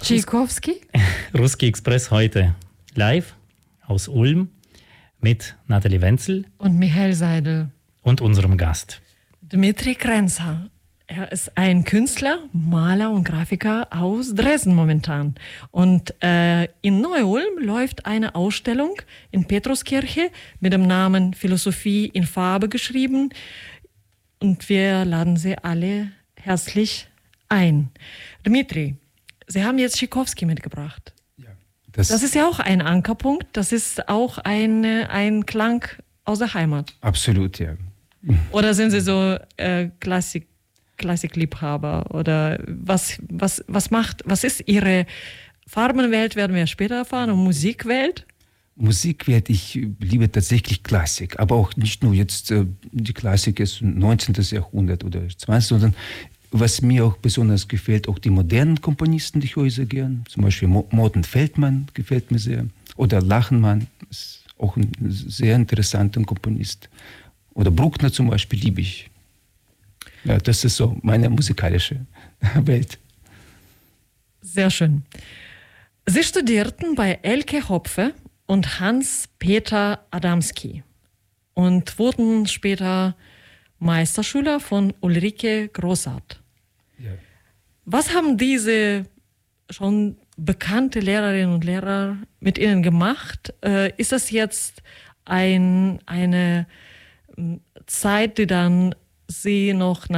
Tschaikowski. Ruski Express heute live aus Ulm mit Nathalie Wenzel und Michael Seidel und unserem Gast Dmitri Krenzer. Er ist ein Künstler, Maler und Grafiker aus Dresden momentan. Und in Neu-Ulm läuft eine Ausstellung in Petruskirche mit dem Namen Philosophie in Farbe geschrieben. Und wir laden Sie alle herzlich ein. Dmitri, Sie haben jetzt Tschaikowski mitgebracht. Ja, das ist ja auch ein Ankerpunkt. Das ist auch ein Klang aus der Heimat. Absolut, ja. Oder sind Sie so Klassikliebhaber? Oder was ist Ihre Farbenwelt, werden wir später erfahren, und Musikwelt? Musikwelt, ich liebe tatsächlich Klassik, aber auch nicht nur jetzt die Klassik des 19. Jahrhunderts oder 20., sondern was mir auch besonders gefällt, auch die modernen Komponisten, die ich höre sehr gern. Zum Beispiel Morten Feldmann gefällt mir sehr. Oder Lachenmann ist auch ein sehr interessanter Komponist. Oder Bruckner zum Beispiel liebe ich. Ja, das ist so meine musikalische Welt. Sehr schön. Sie studierten bei Elke Hopfe und Hans-Peter Adamski und wurden später Meisterschüler von Ulrike Großart. Ja. Was haben diese schon bekannte Lehrerinnen und Lehrer mit Ihnen gemacht? Ist das jetzt eine Zeit, die dann Sie noch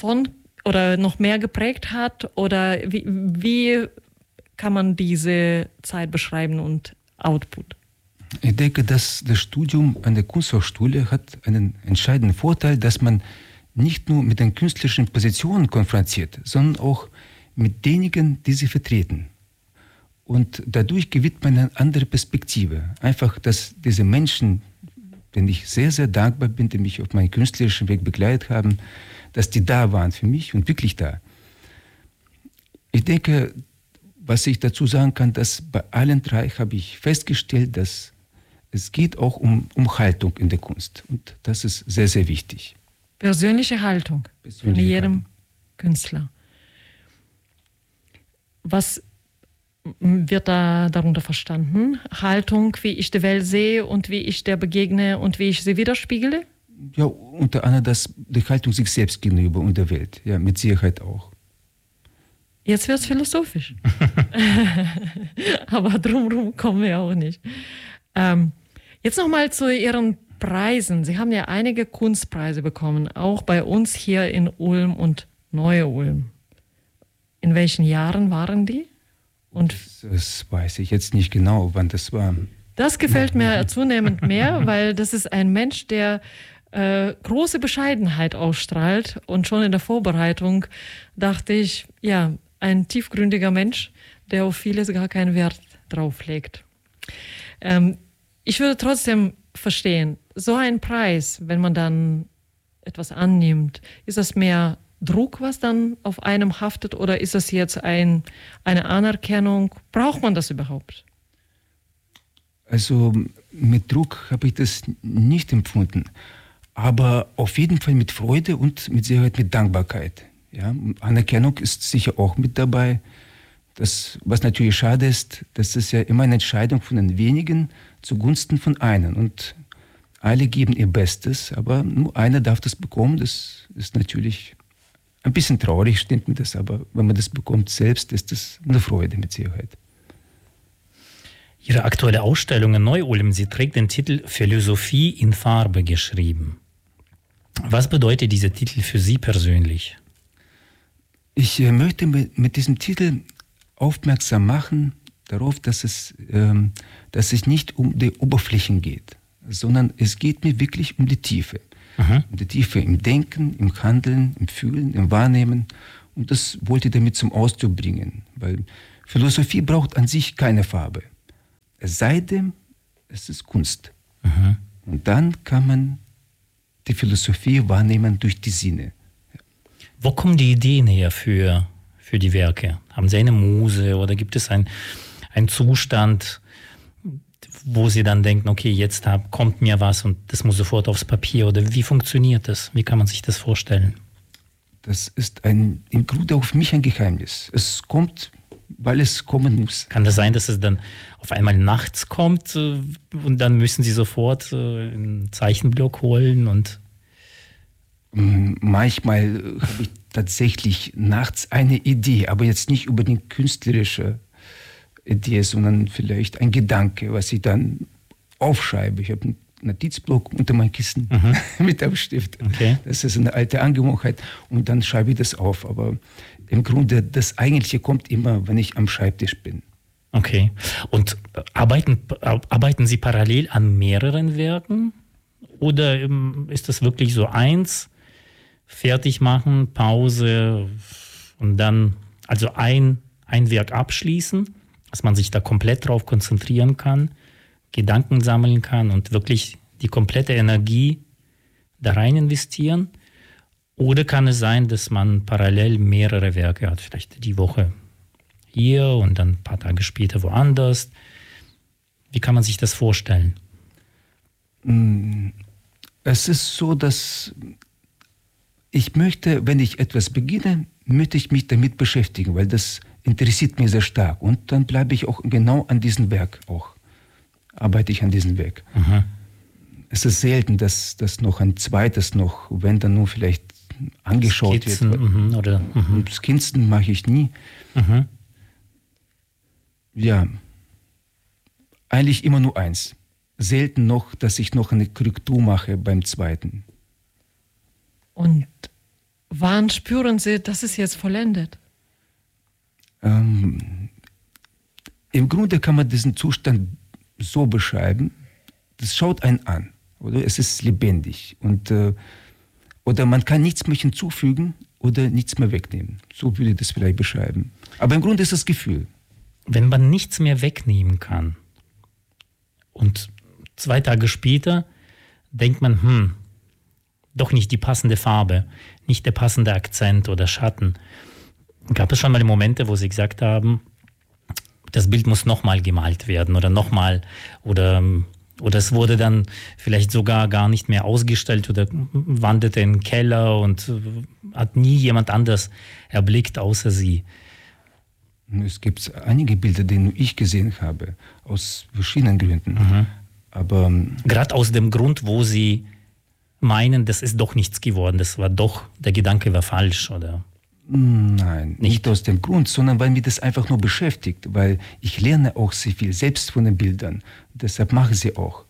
noch mehr geprägt hat? Oder wie kann man diese Zeit beschreiben und Output? Ich denke, dass das Studium an der Kunsthochschule hat einen entscheidenden Vorteil, dass man nicht nur mit den künstlerischen Positionen konfrontiert, sondern auch mit denjenigen, die sie vertreten. Und dadurch gewinnt man eine andere Perspektive. Einfach, dass diese Menschen, denen ich sehr, sehr dankbar bin, die mich auf meinem künstlerischen Weg begleitet haben, dass die da waren für mich und wirklich da. Ich denke, was ich dazu sagen kann, dass bei allen drei habe ich festgestellt, dass es geht auch um Haltung in der Kunst. Und das ist sehr, sehr wichtig. Persönliche Haltung von jedem Künstler. Was wird da darunter verstanden? Haltung, wie ich die Welt sehe und wie ich der begegne und wie ich sie widerspiegele? Ja, unter anderem die Haltung sich selbst gegenüber und der Welt. Ja, mit Sicherheit auch. Jetzt wird es philosophisch. Aber drumherum kommen wir auch nicht. Jetzt nochmal zu Ihren Preisen. Sie haben ja einige Kunstpreise bekommen, auch bei uns hier in Ulm und Neu-Ulm. In welchen Jahren waren die? Und das weiß ich jetzt nicht genau, wann das war. Das gefällt mir zunehmend mehr, weil das ist ein Mensch, der große Bescheidenheit ausstrahlt. Und schon in der Vorbereitung dachte ich, ja, ein tiefgründiger Mensch, der auf vieles gar keinen Wert drauf legt. Ich würde trotzdem verstehen, so ein Preis, wenn man dann etwas annimmt, ist das mehr Druck, was dann auf einem haftet, oder ist das jetzt eine Anerkennung? Braucht man das überhaupt? Also mit Druck habe ich das nicht empfunden, aber auf jeden Fall mit Freude und mit Sicherheit mit Dankbarkeit. Ja, Anerkennung ist sicher auch mit dabei. Das, was natürlich schade ist, das ist ja immer eine Entscheidung von den wenigen zugunsten von einem. Und alle geben ihr Bestes, aber nur einer darf das bekommen. Das ist natürlich ein bisschen traurig, stimmt mir das, aber wenn man das bekommt selbst, ist das eine Freude mit Sicherheit. Ihre aktuelle Ausstellung in Neu-Ulm, sie trägt den Titel Philosophie in Farbe geschrieben. Was bedeutet dieser Titel für Sie persönlich? Ich möchte mit diesem Titel aufmerksam machen darauf, dass es nicht um die Oberflächen geht, sondern es geht mir wirklich um die Tiefe. Aha. Um die Tiefe im Denken, im Handeln, im Fühlen, im Wahrnehmen. Und das wollte ich damit zum Ausdruck bringen, weil Philosophie braucht an sich keine Farbe. Es sei denn, es ist Kunst. Aha. Und dann kann man die Philosophie wahrnehmen durch die Sinne. Wo kommen die Ideen her für die Werke? Haben Sie eine Muse oder gibt es einen Zustand, wo Sie dann denken, okay, jetzt kommt mir was und das muss sofort aufs Papier? Oder wie funktioniert das? Wie kann man sich das vorstellen? Das ist im Grunde auch für mich ein Geheimnis. Es kommt weil es kommen muss. Kann das sein, dass es dann auf einmal nachts kommt und dann müssen Sie sofort einen Zeichenblock holen und Manchmal habe ich tatsächlich nachts eine Idee, aber jetzt nicht unbedingt künstlerische Idee, sondern vielleicht ein Gedanke, was ich dann aufschreibe. Ich habe einen Notizblock unter mein Kissen mit einem Stift. Okay. Das ist eine alte Angewohnheit und dann schreibe ich das auf. Aber im Grunde, das Eigentliche kommt immer, wenn ich am Schreibtisch bin. okay. Und arbeiten Sie parallel an mehreren Werken? Oder ist das wirklich so eins, fertig machen, Pause und dann also ein Werk abschließen, dass man sich da komplett drauf konzentrieren kann, Gedanken sammeln kann und wirklich die komplette Energie da rein investieren? Oder kann es sein, dass man parallel mehrere Werke hat, vielleicht die Woche hier und dann ein paar Tage später woanders? Wie kann man sich das vorstellen? Es ist so, dass ich möchte, wenn ich etwas beginne, möchte ich mich damit beschäftigen, weil das interessiert mich sehr stark. Und dann bleibe ich auch genau an diesem Werk auch. Arbeite ich an diesem Werk. Mhm. Es ist selten, dass noch ein zweites noch, wenn dann nur vielleicht angeschaut Skizzen, wird. oder, Skizzen mache ich nie. Mhm. Ja, eigentlich immer nur eins. Selten noch, dass ich noch eine Korrektur mache beim zweiten. Und wann spüren Sie, das ist jetzt vollendet? Im Grunde kann man diesen Zustand so beschreiben, das schaut einen an, oder? Es ist lebendig. Und, oder man kann nichts mehr hinzufügen oder nichts mehr wegnehmen. So würde ich das vielleicht beschreiben. Aber im Grunde ist das Gefühl. Wenn man nichts mehr wegnehmen kann und 2 Tage später denkt man, doch nicht die passende Farbe, nicht der passende Akzent oder Schatten. Gab es schon mal Momente, wo Sie gesagt haben, das Bild muss nochmal gemalt werden oder nochmal oder es wurde dann vielleicht sogar gar nicht mehr ausgestellt oder wanderte in den Keller und hat nie jemand anders erblickt außer Sie? Es gibt einige Bilder, die nur ich gesehen habe, aus verschiedenen Gründen. Aber gerade aus dem Grund, wo Sie meinen, das ist doch nichts geworden, der Gedanke war falsch, oder? Nein, nicht aus dem Grund, sondern weil mich das einfach nur beschäftigt, weil ich lerne auch sehr viel selbst von den Bildern. Deshalb mache ich sie auch.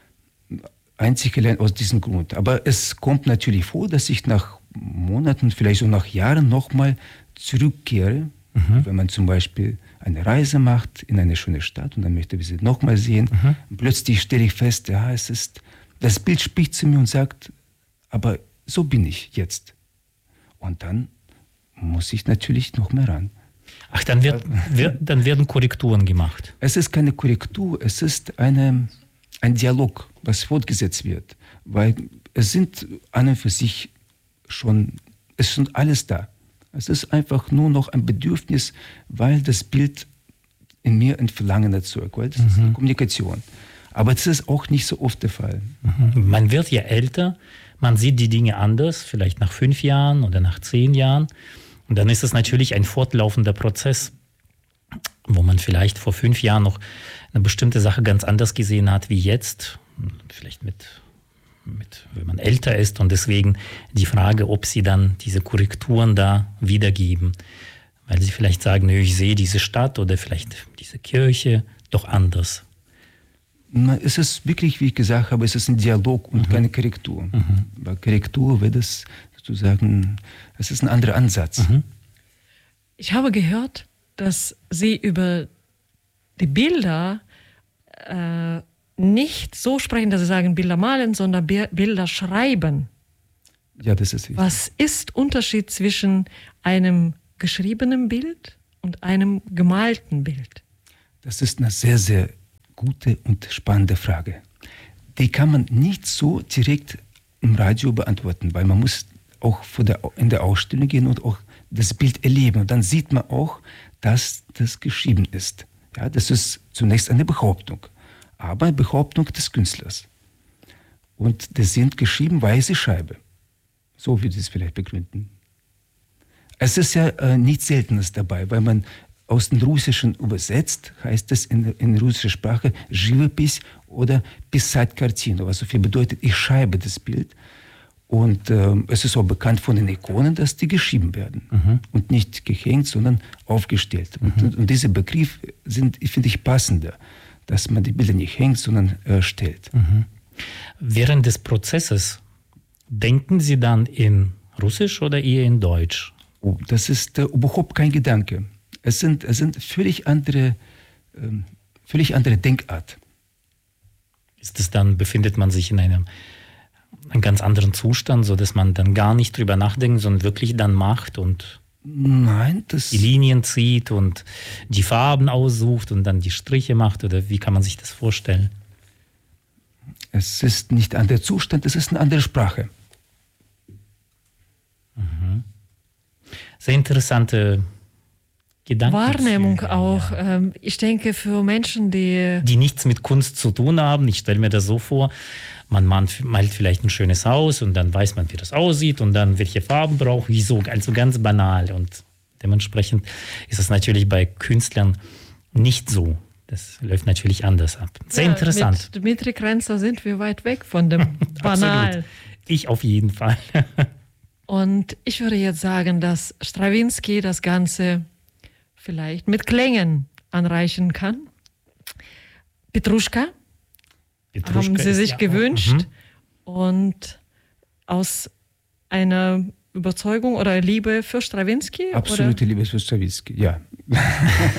Einzig gelernt aus diesem Grund. Aber es kommt natürlich vor, dass ich nach Monaten, vielleicht so nach Jahren nochmal zurückkehre, wenn man zum Beispiel eine Reise macht in eine schöne Stadt und dann möchte ich sie nochmal sehen. Und plötzlich stelle ich fest, ja, das Bild spricht zu mir und sagt, aber so bin ich jetzt. Und dann muss ich natürlich noch mehr ran. Ach, dann werden Korrekturen gemacht. Es ist keine Korrektur, es ist ein Dialog, was fortgesetzt wird. Weil es sind an und für sich es ist schon alles da. Es ist einfach nur noch ein Bedürfnis, weil das Bild in mir ein Verlangen erzeugt, weil das ist eine Kommunikation. Aber das ist auch nicht so oft der Fall. Man wird ja älter, man sieht die Dinge anders, vielleicht nach 5 Jahren oder nach 10 Jahren. Und dann ist es natürlich ein fortlaufender Prozess, wo man vielleicht vor 5 Jahren noch eine bestimmte Sache ganz anders gesehen hat wie jetzt. Vielleicht wenn man älter ist und deswegen die Frage, ob Sie dann diese Korrekturen da wiedergeben. Weil Sie vielleicht sagen, ich sehe diese Stadt oder vielleicht diese Kirche doch anders. Es ist wirklich, wie ich gesagt habe, es ist ein Dialog und keine Korrektur. Bei Korrektur wäre das sozusagen, es ist ein anderer Ansatz. Ich habe gehört, dass Sie über die Bilder nicht so sprechen, dass Sie sagen, Bilder malen, sondern Bilder schreiben. Ja, das ist richtig. Was ist der Unterschied zwischen einem geschriebenen Bild und einem gemalten Bild? Das ist eine sehr, sehr gute und spannende Frage. Die kann man nicht so direkt im Radio beantworten, weil man muss auch in der Ausstellung gehen und auch das Bild erleben. Und dann sieht man auch, dass das geschrieben ist. Ja, das ist zunächst eine Behauptung, aber eine Behauptung des Künstlers. Und das sind geschrieben weiße Scheibe. So würde ich es vielleicht begründen. Es ist ja nichts Seltenes dabei, weil man aus dem Russischen übersetzt heißt es in russischer Sprache Живопись oder писать картину, was so viel bedeutet, ich schreibe das Bild. Und es ist auch bekannt von den Ikonen, dass die geschrieben werden und nicht gehängt, sondern aufgestellt. Und dieser Begriff finde ich passender, dass man die Bilder nicht hängt, sondern stellt. Während des Prozesses denken Sie dann in Russisch oder eher in Deutsch? Oh, das ist überhaupt kein Gedanke. Es sind völlig andere Denkart. Ist es dann, befindet man sich in einem ganz anderen Zustand, sodass man dann gar nicht drüber nachdenkt, sondern wirklich dann macht und Nein, die Linien zieht und die Farben aussucht und dann die Striche macht? Oder wie kann man sich das vorstellen? Es ist nicht ein anderer Zustand, es ist eine andere Sprache. Sehr interessante Gedanken. Wahrnehmung auch. Ja. Ich denke, für Menschen, die nichts mit Kunst zu tun haben, ich stelle mir das so vor, man malt vielleicht ein schönes Haus und dann weiß man, wie das aussieht und dann welche Farben braucht, wieso, also ganz banal. Und dementsprechend ist es natürlich bei Künstlern nicht so. Das läuft natürlich anders ab. Sehr interessant. Mit Dmitri Krenzer sind wir weit weg von dem Banal. Absolut. Ich auf jeden Fall. Und ich würde jetzt sagen, dass Strawinsky das Ganze vielleicht mit Klängen anreichen kann. Petruschka haben Sie sich gewünscht. Und aus einer Überzeugung oder Liebe für Strawinsky? Absolute Liebe für Strawinsky, ja.